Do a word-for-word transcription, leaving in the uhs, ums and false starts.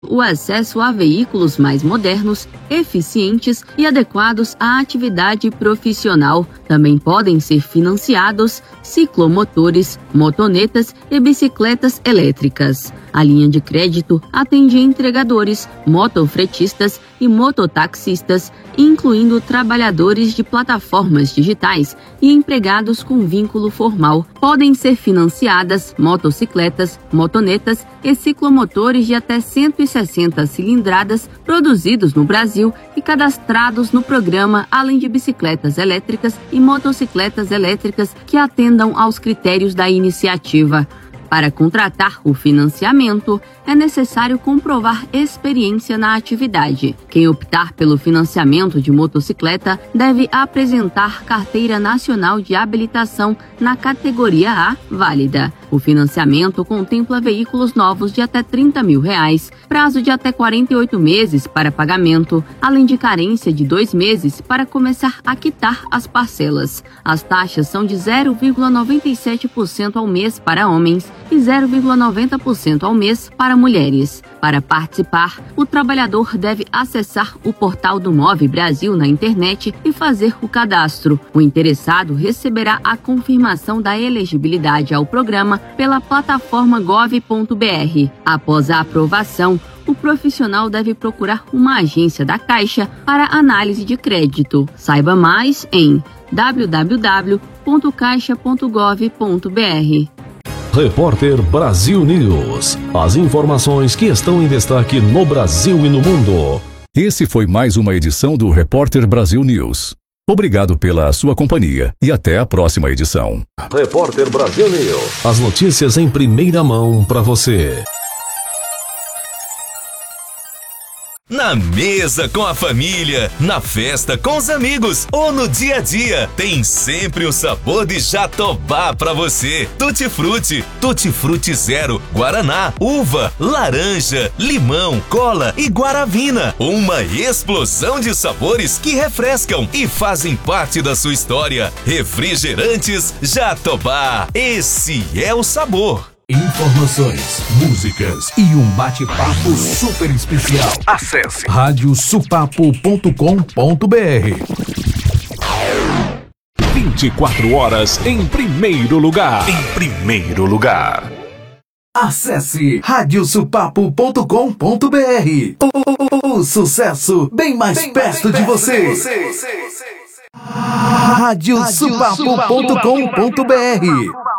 o acesso a veículos mais modernos, eficientes e adequados à atividade profissional. Também podem ser financiados ciclomotores, motonetas e bicicletas elétricas. A linha de crédito atende entregadores, motofretistas e mototaxistas, incluindo trabalhadores de plataformas digitais e empregados com vínculo formal. Podem ser financiadas motocicletas, motonetas e ciclomotores de até cento e sessenta cilindradas produzidos no Brasil e cadastrados no programa, além de bicicletas elétricas e motocicletas elétricas que atendam aos critérios da iniciativa. Para contratar o financiamento, é necessário comprovar experiência na atividade. Quem optar pelo financiamento de motocicleta deve apresentar carteira nacional de habilitação na categoria A válida. O financiamento contempla veículos novos de até trinta mil reais, prazo de até quarenta e oito meses para pagamento, além de carência de dois meses para começar a quitar as parcelas. As taxas são de zero vírgula noventa e sete por cento ao mês para homens e zero vírgula noventa por cento ao mês para mulheres. Para participar, o trabalhador deve acessar o portal do Move Brasil na internet e fazer o cadastro. O interessado receberá a confirmação da elegibilidade ao programa pela plataforma gov ponto br. Após a aprovação, o profissional deve procurar uma agência da Caixa para análise de crédito. Saiba mais em w w w ponto caixa ponto gov ponto br. Repórter Brasil News. As informações que estão em destaque no Brasil e no mundo. Esse foi mais uma edição do Repórter Brasil News. Obrigado pela sua companhia e até a próxima edição. Repórter Brasil News. As notícias em primeira mão para você. Na mesa com a família, na festa com os amigos ou no dia a dia, tem sempre um sabor de Jatobá pra você. Tutti Frutti, Tutti Frutti Zero, Guaraná, uva, laranja, limão, cola e guaravina. Uma explosão de sabores que refrescam e fazem parte da sua história. Refrigerantes Jatobá, esse é o sabor. Informações, músicas e um bate-papo super especial. Acesse rádio supapo ponto com ponto br. vinte e quatro horas em primeiro lugar. Em primeiro lugar. Acesse rádio supapo ponto com ponto br. O, o, o sucesso bem mais bem perto, mais de, perto você. de você. rádio supapo ponto com ponto br.